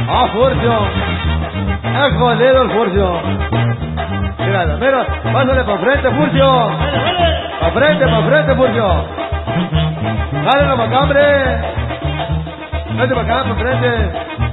Ah, Furcio. Es jodido el Furcio. Mira, pásale para frente, Furcio. Pa' frente, Furcio. Dale la macambre. Vete para acá, pa' frente.